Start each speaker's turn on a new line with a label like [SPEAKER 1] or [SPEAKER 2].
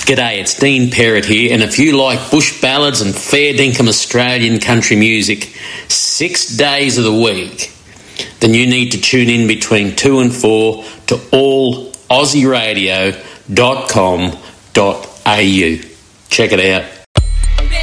[SPEAKER 1] G'day, it's Dean Perrott here, and if you like bush ballads and fair dinkum Australian country music 6 days of the week, then you need to tune in between 2 and 4 to allaussieradio.com.au. Check it out.